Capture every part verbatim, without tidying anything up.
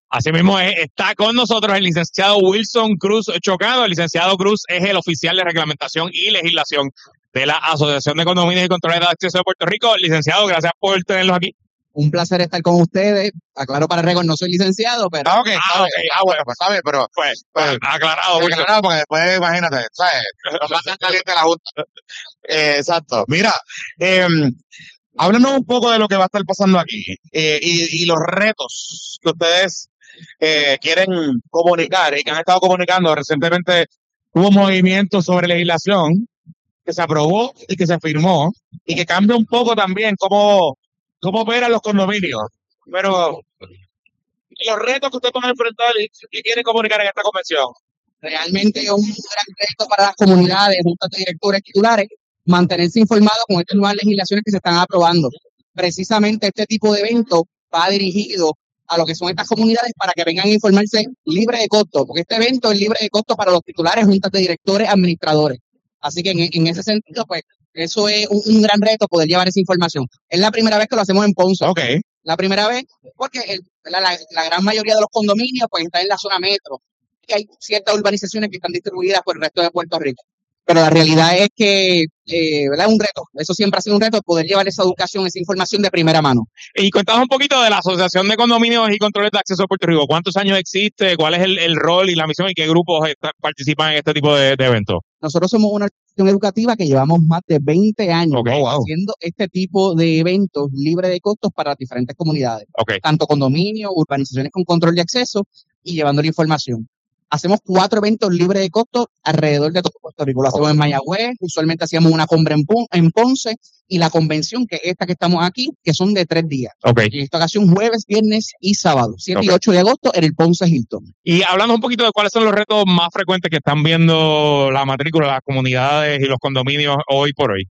Así mismo es, está con nosotros el licenciado Wilson Cruz Chocado. El licenciado Cruz es el oficial de reglamentación y legislación de la Asociación de Condominios y Controles de Acceso de Puerto Rico. Licenciado, gracias por tenerlos aquí. Un placer estar con ustedes. Aclaro para récord, no soy licenciado, pero... Ah, ok, ah, okay. ah bueno, pues sabe, pero... Pues, pues aclarado. Pues, aclarado, porque después, imagínate, ¿sabes? Va a ser caliente la Junta. Eh, exacto. Mira, eh, háblanos un poco de lo que va a estar pasando aquí eh, y, y los retos que ustedes eh, quieren comunicar y que han estado comunicando. Recientemente hubo movimientos sobre legislación que se aprobó y que se firmó y que cambia un poco también cómo, cómo operan los condominios. Pero los retos que ustedes van a enfrentar y, y quieren comunicar en esta convención. Realmente es un gran reto para las comunidades, juntas de directores titulares, mantenerse informados con estas nuevas legislaciones que se están aprobando. Precisamente este tipo de evento va dirigido a lo que son estas comunidades para que vengan a informarse libre de costo, porque este evento es libre de costo para los titulares, juntas de directores, administradores. Así que en, en ese sentido, pues, eso es un, un gran reto poder llevar esa información. Es la primera vez que lo hacemos en Ponce. Okay. La primera vez, porque el, la, la, la gran mayoría de los condominios pues están en la zona metro. Y hay ciertas urbanizaciones que están distribuidas por el resto de Puerto Rico. Pero la realidad es que, eh, ¿verdad? Es un reto. Eso siempre ha sido un reto, poder llevar esa educación, esa información de primera mano. Y cuéntanos un poquito de la Asociación de Condominios y Controles de Acceso de Puerto Rico. ¿Cuántos años existe? ¿Cuál es el, el rol y la misión y qué grupos está, participan en este tipo de, de eventos? Nosotros somos una organización educativa que llevamos más de veinte años okay. haciendo este tipo de eventos libres de costos para diferentes comunidades. Okay. Tanto condominios, urbanizaciones con control de acceso y llevando la información. Hacemos cuatro eventos libres de costo alrededor de todo Puerto Rico. Lo hacemos okay. en Mayagüez, usualmente hacíamos una compra en, en Ponce y la convención, que es esta que estamos aquí, que son de tres días. Okay. Y en esta ocasión jueves, viernes y sábado, siete okay. y ocho de agosto en el Ponce Hilton. Y hablando un poquito de cuáles son los retos más frecuentes que están viendo la matrícula, las comunidades y los condominios hoy por hoy.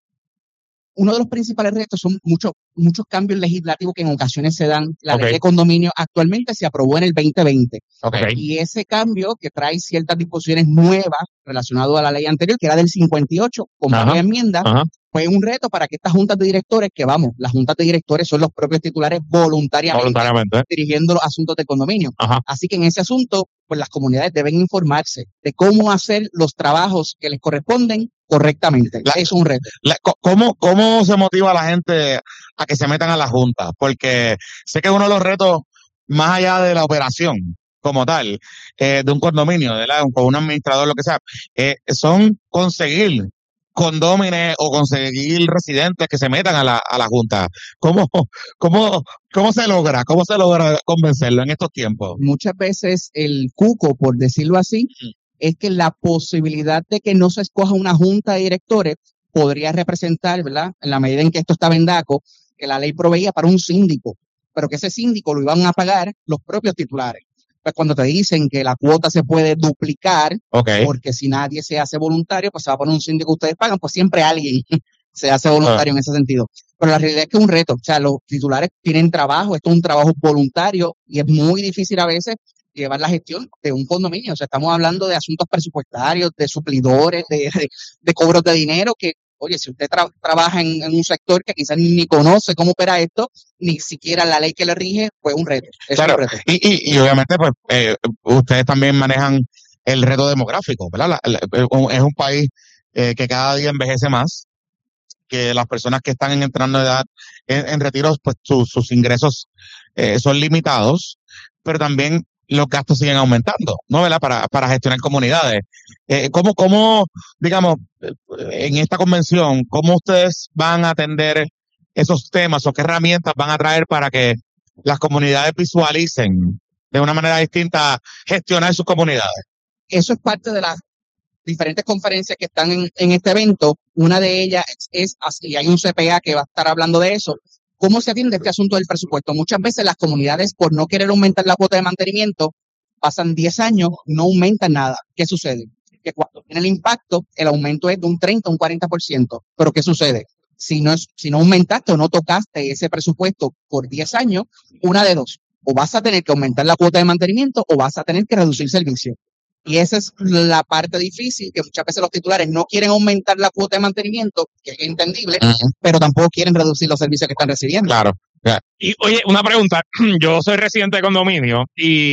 Uno de los principales retos son muchos muchos cambios legislativos que en ocasiones se dan. La okay. ley de condominio actualmente se aprobó en el veinte veinte. Okay. Y ese cambio que trae ciertas disposiciones nuevas relacionadas a la ley anterior, que era del cincuenta y ocho, con varias enmiendas, fue un reto para que estas juntas de directores, que vamos, las juntas de directores son los propios titulares voluntariamente, voluntariamente. dirigiendo los asuntos de condominio. Ajá. Así que en ese asunto, pues las comunidades deben informarse de cómo hacer los trabajos que les corresponden correctamente. La, es un reto. La, ¿cómo, ¿Cómo se motiva a la gente a que se metan a la junta? Porque sé que uno de los retos, más allá de la operación como tal, eh, de un condominio, ¿verdad? Con un administrador, lo que sea, eh, son conseguir condóminos o conseguir residentes que se metan a la, a la junta. ¿Cómo, cómo, ¿Cómo se logra? ¿Cómo se logra convencerlo en estos tiempos? Muchas veces el cuco, por decirlo así, mm. es que la posibilidad de que no se escoja una junta de directores podría representar, ¿verdad? En la medida en que esto estaba en DACO, que la ley proveía para un síndico, pero que ese síndico lo iban a pagar los propios titulares. Pues cuando te dicen que la cuota se puede duplicar, okay. porque si nadie se hace voluntario, pues se va a poner un síndico que ustedes pagan, pues siempre alguien se hace voluntario uh. en ese sentido. Pero la realidad es que es un reto. O sea, los titulares tienen trabajo, esto es un trabajo voluntario y es muy difícil a veces llevar la gestión de un condominio. O sea, estamos hablando de asuntos presupuestarios, de suplidores, de, de, de cobros de dinero que, oye, si usted tra trabaja en, en un sector que quizás ni conoce cómo opera esto, ni siquiera la ley que le rige, pues un reto. Es claro, un reto. Y, y, y obviamente, pues, eh, ustedes también manejan el reto demográfico, ¿verdad? La, la, es un país eh, que cada día envejece más, que las personas que están entrando de edad en, en retiros, pues su, sus ingresos eh, son limitados, pero también los gastos siguen aumentando, ¿no? ¿Verdad? Para, para gestionar comunidades. Eh, ¿cómo, cómo, digamos, en esta convención, cómo ustedes van a atender esos temas o qué herramientas van a traer para que las comunidades visualicen de una manera distinta gestionar sus comunidades? Eso es parte de las diferentes conferencias que están en, en este evento. Una de ellas es, es, y hay un C P A que va a estar hablando de eso, ¿cómo se atiende este asunto del presupuesto? Muchas veces las comunidades, por no querer aumentar la cuota de mantenimiento, pasan diez años, no aumentan nada. ¿Qué sucede? Que cuando tiene el impacto, el aumento es de un treinta, un cuarenta por ciento. Pero ¿qué sucede? Si no, es, si no aumentaste o no tocaste ese presupuesto por diez años, una de dos. O vas a tener que aumentar la cuota de mantenimiento o vas a tener que reducir servicio. Y esa es la parte difícil, que muchas veces los titulares no quieren aumentar la cuota de mantenimiento, que es entendible, uh-huh. pero tampoco quieren reducir los servicios que están recibiendo. Claro. Yeah. Y oye, una pregunta, yo soy residente de condominio y